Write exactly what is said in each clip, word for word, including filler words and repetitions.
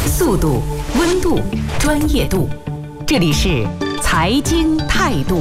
速度、温度、专业度，这里是财经态度。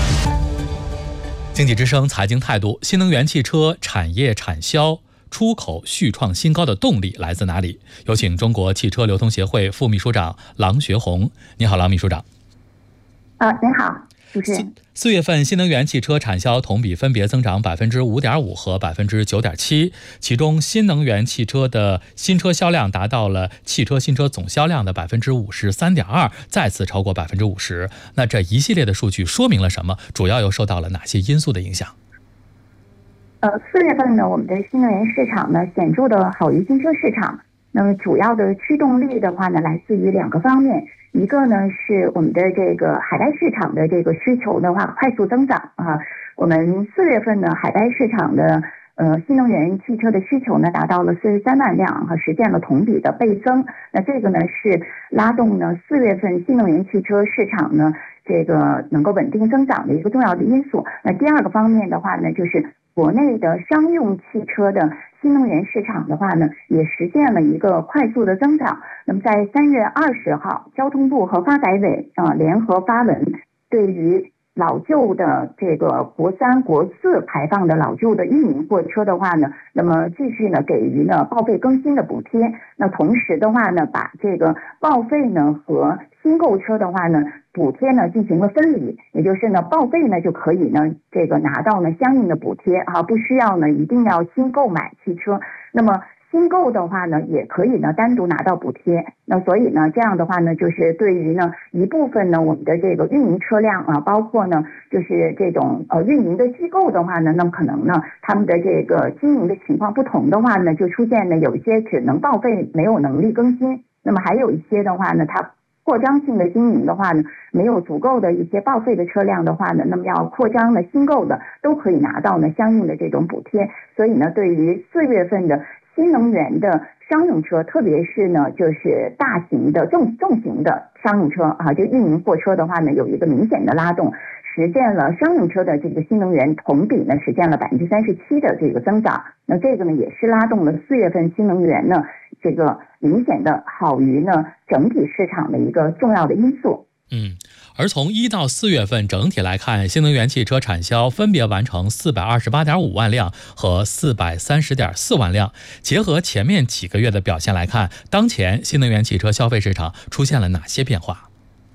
经济之声财经态度，新能源汽车产业产销出口续创新高的动力来自哪里？有请中国汽车流通协会副秘书长郎学红。你好，郎秘书长。 呃，您好，主持人。 四月份新能源汽车产销同比分别增长百分之五点五和百分之九点七，其中新能源汽车的新车销量达到了汽车新车总销量的百分之五十三点二，再次超过百分之五十。那这一系列的数据说明了什么？主要又受到了哪些因素的影响？ 呃，四月份呢，我们的新能源市场呢显著的好于新车市场。那么主要的驱动力的话呢，来自于两个方面。一个呢是我们的这个海外市场的这个需求的话快速增长啊，我们四月份呢海外市场的呃新能源汽车的需求呢达到了四十三万辆哈，实现了同比的倍增。那这个呢是拉动呢四月份新能源汽车市场呢这个能够稳定增长的一个重要的因素。那第二个方面的话呢，就是国内的商用汽车的新能源市场的话呢，也实现了一个快速的增长。那么在三月二十号，交通部和发改委啊、呃、联合发文，对于老旧的这个国三、国四排放的老旧的运营货车的话呢，那么继续呢给予呢报废更新的补贴。那同时的话呢，把这个报废呢和新购车的话呢，补贴呢进行了分离，也就是呢报废呢就可以呢这个拿到呢相应的补贴啊，不需要呢一定要新购买汽车。那么新购的话呢，也可以呢单独拿到补贴。那所以呢，这样的话呢，就是对于呢一部分呢我们的这个运营车辆啊，包括呢就是这种呃运营的机构的话呢，那么可能呢他们的这个经营的情况不同的话呢，就出现呢有一些只能报废没有能力更新，那么还有一些的话呢，它扩张性的经营的话呢，没有足够的一些报废的车辆的话呢，那么要扩张的新购的都可以拿到呢相应的这种补贴。所以呢，对于四月份的新能源的商用车，特别是呢就是大型的重重型的商用车啊，这运营货车的话呢，有一个明显的拉动，实现了商用车的这个新能源同比呢实现了百分之三十七的这个增长。那这个呢也是拉动了四月份新能源呢这个明显的好于呢整体市场的一个重要的因素。 嗯，而从一到四月份整体来看，新能源汽车产销分别完成四百二十八点五万辆和四百三十点四万辆。结合前面几个月的表现来看，当前新能源汽车消费市场出现了哪些变化？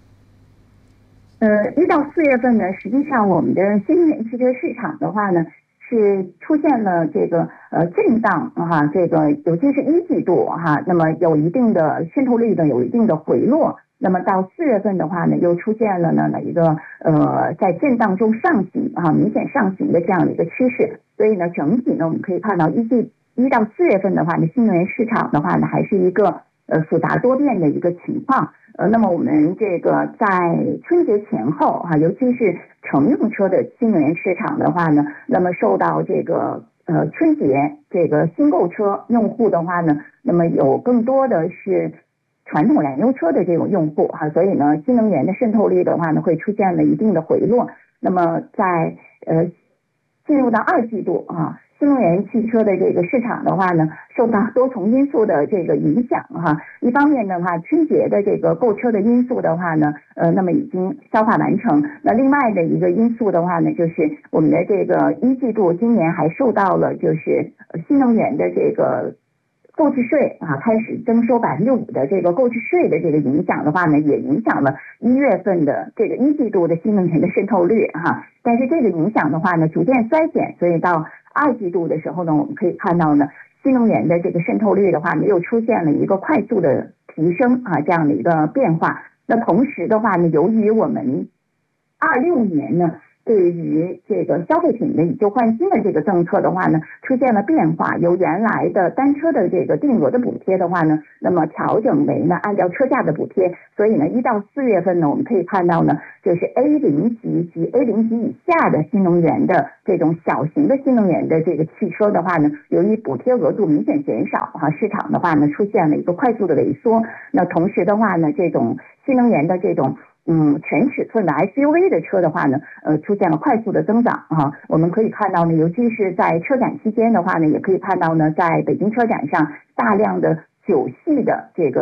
呃，一到四月份呢，实际上我们的新能源汽车市场的话呢，是出现了这个呃震荡哈，这个尤其是一季度哈，那么有一定的渗透率呢，有一定的回落。那么到四月份的话呢，又出现了呢一个呃在震荡中上行啊，明显上行的这样的一个趋势。所以呢，整体呢我们可以看到一季一到四月份的话呢，新能源市场的话呢，还是一个呃复杂多变的一个情况。呃，那么我们这个在春节前后哈、啊，尤其是乘用车的新能源市场的话呢，那么受到这个呃春节这个新购车用户的话呢，那么有更多的是传统燃油车的这种用户哈、啊，所以呢，新能源的渗透率的话呢，会出现了一定的回落。那么在呃进入到二季度啊，新能源汽车的这个市场的话呢，受到多重因素的这个影响哈、啊。一方面的话，春节的这个购车的因素的话呢，呃，那么已经消化完成。那另外的一个因素的话呢，就是我们的这个一季度今年还受到了就是新能源的这个购置税啊开始征收百分之五的这个购置税的这个影响的话呢，也影响了一月份的这个一季度的新能源的渗透率哈、啊。但是这个影响的话呢，逐渐衰减，所以到二季度的时候呢，我们可以看到呢，新能源的这个渗透率的话呢，又出现了一个快速的提升啊这样的一个变化。那同时的话呢，由于我们二六年呢，对于这个消费品的以旧换新的这个政策的话呢，出现了变化，由原来的单车的这个定额的补贴的话呢，那么调整为呢按照车价的补贴。所以呢，一到四月份呢，我们可以看到呢，就是 A 零级及 A 零级以下的新能源的这种小型的新能源的这个汽车的话呢，由于补贴额度明显减少哈、啊，市场的话呢出现了一个快速的萎缩。那同时的话呢，这种新能源的这种嗯，全尺寸的 S U V 的车的话呢，呃，出现了快速的增长啊。我们可以看到呢，尤其是在车展期间的话呢，也可以看到呢，在北京车展上大量的九系的这个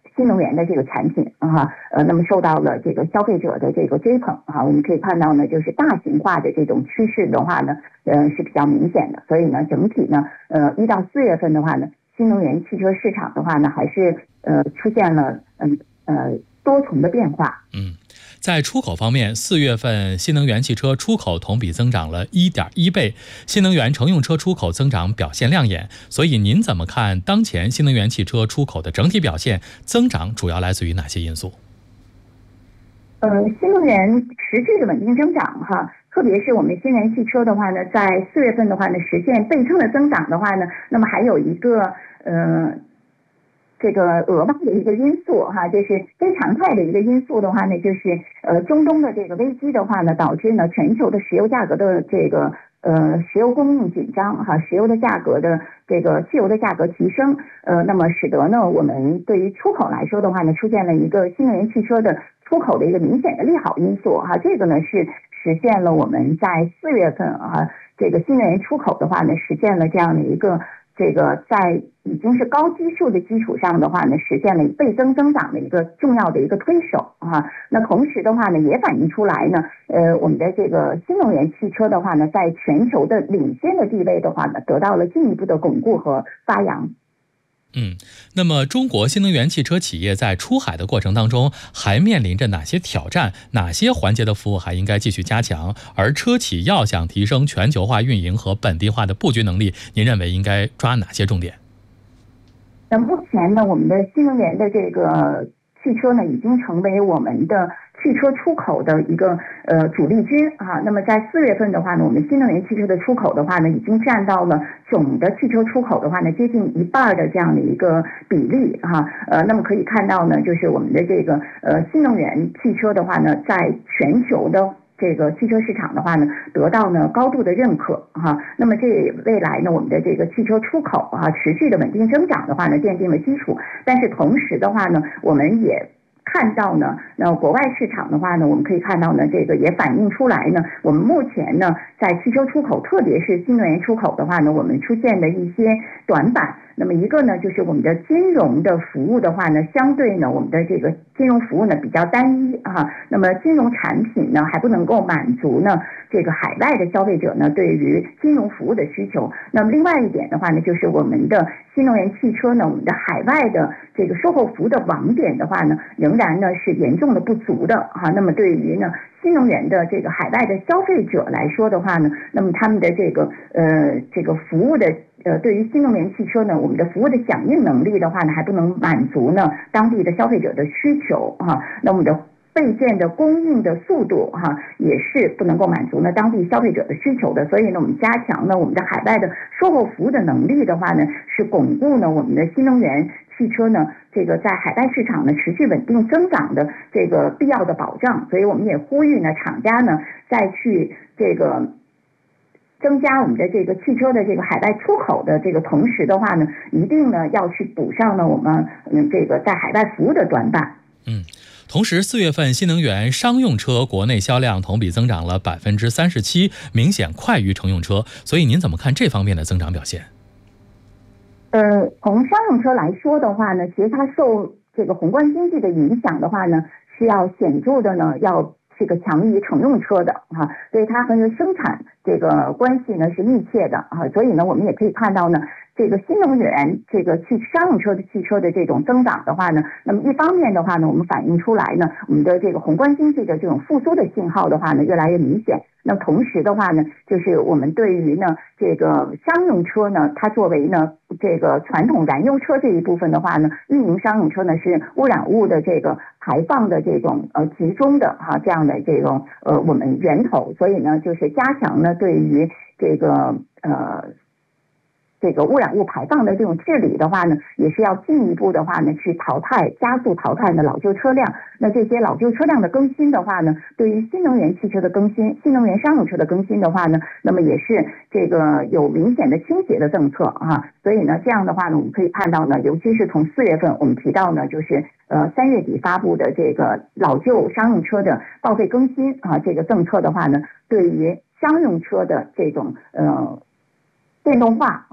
新能源的这个产品啊，呃，那么受到了这个消费者的这个追捧啊，我们可以看到呢，就是大型化的这种趋势的话呢，呃，是比较明显的。所以呢，整体呢，呃，一到四月份的话呢，新能源汽车市场的话呢，还是呃出现了嗯呃多重的变化。 嗯。在出口方面，四月份新能源汽车出口同比增长了 一点一倍，新能源乘用车出口增长表现亮眼。所以您怎么看当前新能源汽车出口的整体表现？增长主要来自于哪些因素？ 呃，新能源持续的稳定增长哈，特别是我们新能源汽车的话呢，在四月份的话呢，实现倍增的增长的话呢，那么还有一个呃。这个额外的一个因素哈，就是非常态的一个因素的话呢，就是呃中东的这个危机的话呢，导致呢全球的石油价格的这个呃石油供应紧张哈，石油的价格的这个汽油的价格提升，呃，那么使得呢我们对于出口来说的话呢，出现了一个新能源汽车的出口的一个明显的利好因素哈，这个呢是实现了我们在四月份啊这个新能源出口的话呢，实现了这样的一个。这个在已经是高基数的基础上的话呢，实现了倍增增长的一个重要的一个推手啊。那同时的话呢，也反映出来呢，呃，我们的这个新能源汽车的话呢，在全球的领先的地位的话呢，得到了进一步的巩固和发扬。 嗯，那么中国新能源汽车企业在出海的过程当中，还面临着哪些挑战？哪些环节的服务还应该继续加强？而车企要想提升全球化运营和本地化的布局能力，您认为应该抓哪些重点？ 那目前呢，我们的新能源的这个汽车呢，已经成为我们的汽车出口的一个呃主力军啊。那么在四月份的话呢，我们新能源汽车的出口的话呢，已经占到了总的汽车出口的话呢，接近一半的这样的一个比例哈。呃，那么可以看到呢，就是我们的这个呃新能源汽车的话呢，在全球的这个汽车市场的话呢，得到呢高度的认可哈。那么这未来呢，我们的这个汽车出口啊持续的稳定增长的话呢，奠定了基础。但是同时的话呢，我们也看到呢，那国外市场的话呢，我们可以看到呢，这个也反映出来呢，我们目前呢，在汽车出口，特别是新能源出口的话呢，我们出现的一些短板。那么一个呢，就是我们的金融的服务的话呢，相对呢，我们的这个金融服务呢比较单一啊。那么金融产品呢，还不能够满足呢这个海外的消费者呢对于金融服务的需求。那么另外一点的话呢，就是我们的新能源汽车呢，我们的海外的这个售后服务的网点的话呢，仍然呢是严重的不足的啊。那么对于呢新能源的这个海外的消费者来说的话呢，那么他们的这个呃这个服务的呃对于新能源汽车呢，我们的服务的响应能力的话呢，还不能满足呢当地的消费者的需求啊。那我们的备件的供应的速度哈、啊，也是不能够满足呢当地消费者的需求的。所以呢，我们加强呢我们的海外的售后服务的能力的话呢，是巩固呢我们的新能源汽车呢这个在海外市场呢持续稳定增长的这个必要的保障。所以我们也呼吁呢厂家呢再去这个增加我们的这个汽车的这个海外出口的这个同时的话呢，一定呢要去补上呢我们嗯这个在海外服务的短板。 嗯。同时，四月份新能源商用车国内销量同比增长了百分之三十七，明显快于乘用车。所以您怎么看这方面的增长表现？ 呃，从商用车来说的话呢，其实它受这个宏观经济的影响的话呢，是要显著的呢，要这个强于乘用车的哈、啊，所以它和生产这个关系呢是密切的啊。所以呢，我们也可以看到呢。这个新能源这个汽商用车的汽车的这种增长的话呢，那么一方面的话呢，我们反映出来呢，我们的这个宏观经济的这种复苏的信号的话呢，越来越明显。那同时的话呢，就是我们对于呢这个商用车呢，它作为呢这个传统燃油车这一部分的话呢，运营商用车呢是污染物的这个排放的这种呃集中的哈、啊、这样的这种呃我们源头，所以呢就是加强呢对于这个呃。这个污染物排放的这种治理的话呢，也是要进一步的话呢，去淘汰、加速淘汰的老旧车辆。那这些老旧车辆的更新的话呢，对于新能源汽车的更新、新能源商用车的更新的话呢，那么也是这个有明显的倾斜的政策啊。所以呢，这样的话呢，我们可以看到呢，尤其是从四月份我们提到呢，就是呃三月底发布的这个老旧商用车的报废更新啊，这个政策的话呢，对于商用车的这种呃。电动化啊，其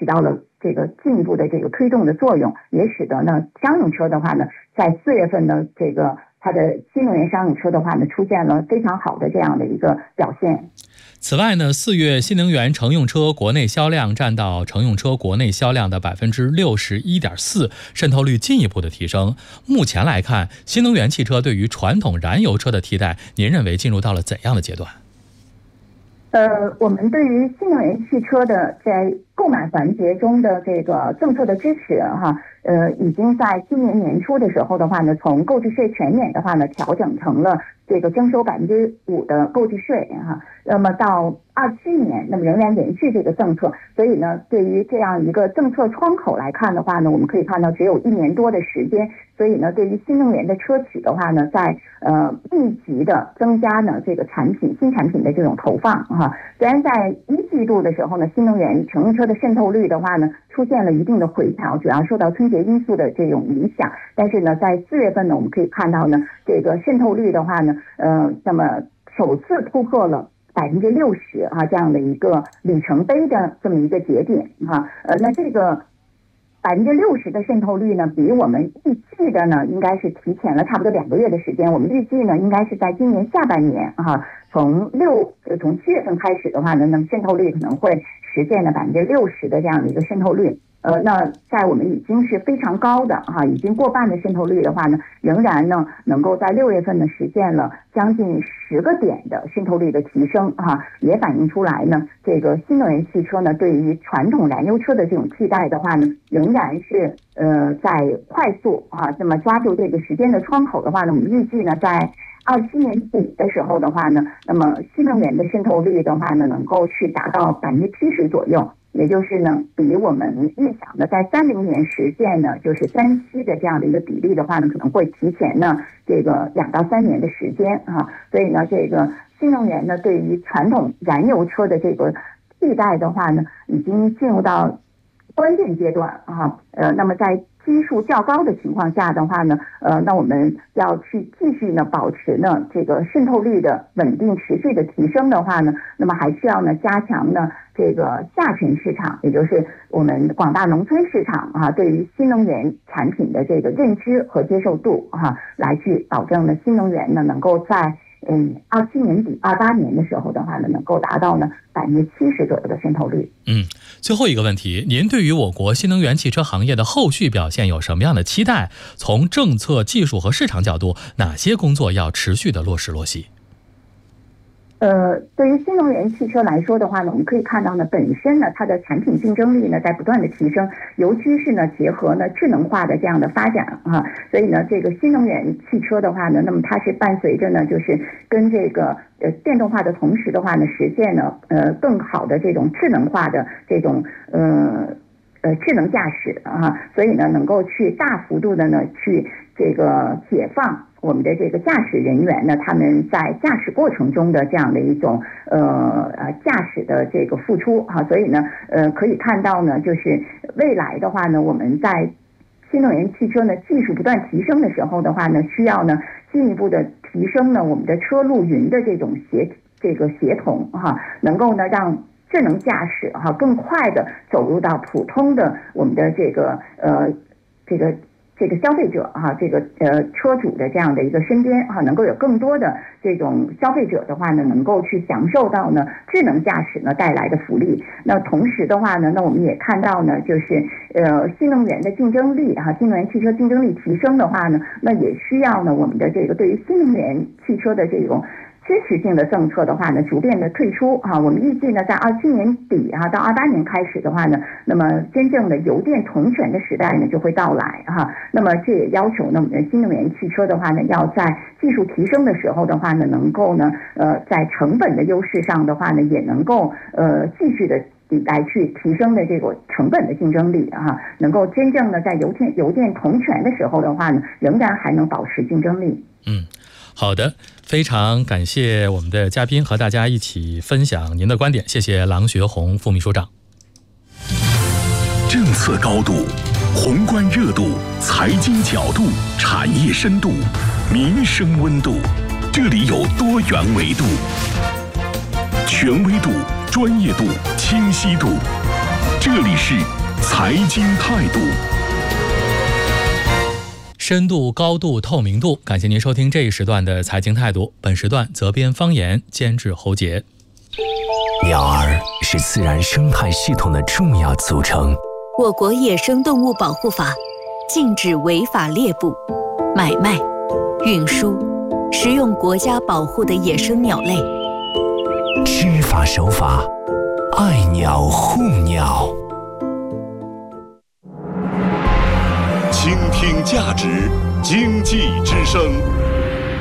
起到了这个进一步的这个推动的作用，也使得呢商用车的话呢，在四月份的这个它的新能源商用车的话呢，出现了非常好的这样的一个表现。 此外呢，四月新能源乘用车国内销量占到乘用车国内销量的百分之六十一点四，渗透率进一步的提升。目前来看，新能源汽车对于传统燃油车的替代，您认为进入到了怎样的阶段？ 呃，我们对于新能源汽车的在购买环节中的这个政策的支持哈，呃，已经在今年年初的时候的话呢，从购置税全免的话呢，调整成了这个征收百分之五的购置税哈。那么到二七年，那么仍然延续这个政策，所以呢，对于这样一个政策窗口来看的话呢，我们可以看到只有一年多的时间，所以呢，对于新能源的车企的话呢，在呃密集的增加呢这个产品新产品的这种投放哈。虽然在一季度的时候呢，新能源乘用车的渗透率的话呢，出现了一定的回调，主要受到春节因素的这种影响。但是呢，在四月份呢，我们可以看到呢，这个渗透率的话呢，呃，那么首次突破了百分之六十啊这样的一个里程碑的这么一个节点哈。呃，那这个百分之六十的渗透率呢，比我们预计的呢，应该是提前了差不多两个月的时间。我们预计呢，应该是在今年下半年哈，从六呃从七月份开始的话呢，那么渗透率可能会实现了百分之六十的这样的一个渗透率。呃，那在我们已经是非常高的哈，已经过半的渗透率的话呢，仍然呢能够在六月份呢实现了将近十个点的渗透率的提升哈，也反映出来呢，这个新能源汽车呢对于传统燃油车的这种替代的话呢，仍然是呃在快速啊，那么抓住这个时间的窗口的话呢，我们预计呢在二七年底的时候的话呢，那么新能源的渗透率的话呢，能够去达到百分之七十左右。也就是呢，比我们预想的在三零年实现呢，就是三七的这样的一个比例的话呢，可能会提前呢这个两到三年的时间啊。所以呢，这个新能源呢，对于传统燃油车的这个替代的话呢，已经进入到关键阶段啊。呃，那么在基数较高的情况下的话呢，呃，那我们要去继续呢保持呢这个渗透率的稳定持续的提升的话呢，那么还需要呢加强呢这个下沉市场，也就是我们广大农村市场啊，对于新能源产品的这个认知和接受度啊，来去保证呢新能源呢能够在嗯二七年底二八年的时候的话呢，能够达到呢百分之七十左右的渗透率。 嗯，最后一个问题，您对于我国新能源汽车行业的后续表现有什么样的期待？从政策、技术和市场角度，哪些工作要持续的落实落细？ 呃，对于新能源汽车来说的话呢，我们可以看到呢，本身呢，它的产品竞争力呢在不断的提升，尤其是呢结合呢智能化的这样的发展啊，所以呢，这个新能源汽车的话呢，那么它是伴随着呢，就是跟这个呃电动化的同时的话呢，实现呢呃更好的这种智能化的这种呃。呃，智能驾驶啊，所以呢，能够去大幅度的呢，去这个解放我们的这个驾驶人员呢，他们在驾驶过程中的这样的一种呃呃驾驶的这个付出啊，所以呢，呃，可以看到呢，就是未来的话呢，我们在新能源汽车呢技术不断提升的时候的话呢，需要呢进一步的提升呢我们的车路云的这种协这个协同哈，能够呢让智能驾驶哈更快的走入到普通的我们的这个呃这个这个消费者哈这个呃车主的这样的一个身边哈，能够有更多的这种消费者的话呢，能够去享受到呢智能驾驶呢带来的福利。那同时的话呢，那我们也看到呢，就是呃新能源的竞争力哈，新能源汽车竞争力提升的话呢，那也需要呢我们的这个对于新能源汽车的这种支持性的政策的话呢，逐渐的退出哈。我们预计呢，在二七年底哈到二八年开始的话呢，那么真正的油电同权的时代呢就会到来哈。那么这也要求呢，我们的新能源汽车的话呢，要在技术提升的时候的话呢，能够呢呃在成本的优势上的话呢，也能够呃继续的来去提升的这个成本的竞争力啊，能够真正的在油电油电同权的时候的话呢，仍然还能保持竞争力。 嗯。好的，非常感谢我们的嘉宾和大家一起分享您的观点，谢谢郎学红副秘书长。 政策高度、宏观热度、财经角度、产业深度、民生温度，这里有多元维度，权威度、专业度、清晰度， 这里是财经态度。 深度、高度、透明度，感谢您收听这一时段的财经态度。本时段责编方言，监制侯杰。 鸟儿是自然生态系统的重要组成。 我国野生动物保护法禁止违法猎捕、买卖、运输、食用国家保护的野生鸟类。 知法守法，爱鸟护鸟。 倾听价值，经济之声。